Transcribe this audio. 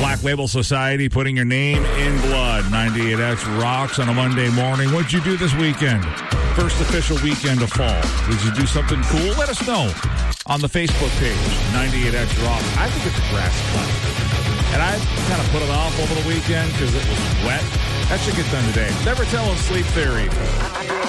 Black Label Society, putting your name in blood. 98X rocks on a Monday morning. What'd you do this weekend? First official weekend of fall. Did you do something cool? Let us know on the Facebook page, 98X rocks. I think it's a grass cut. And I kind of put it off over the weekend because it was wet. That should get done today. Never tell them sleep theory.